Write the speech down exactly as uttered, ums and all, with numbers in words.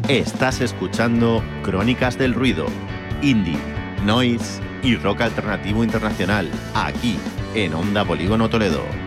Estás escuchando Crónicas del Ruido, Indie, Noise y Rock Alternativo Internacional, aquí en Onda Polígono Toledo.